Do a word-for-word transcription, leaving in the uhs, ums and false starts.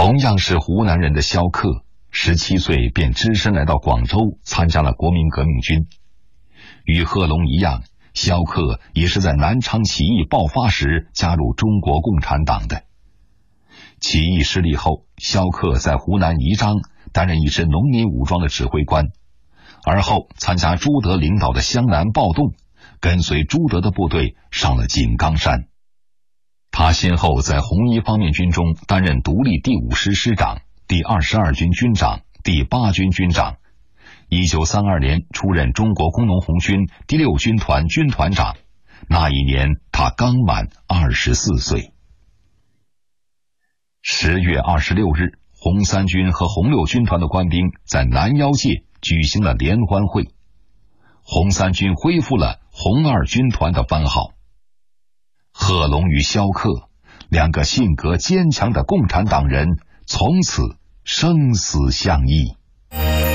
同样是湖南人的萧克，十七岁便只身来到广州，参加了国民革命军。与贺龙一样，萧克也是在南昌起义爆发时加入中国共产党的。起义失利后，萧克在湖南宜章担任一支农民武装的指挥官，而后参加朱德领导的湘南暴动，跟随朱德的部队上了井冈山。他先后在红一方面军中担任独立第五师师长、第二十二军军长、第八军军长。一九三二年出任中国工农红军第六军团军团长，那一年他刚满二十四岁。十月二十六日，红三军和红六军团的官兵在南腰界举行了联欢会，红三军恢复了红二军团的番号。贺龙与萧克两个性格坚强的共产党人从此生死相依。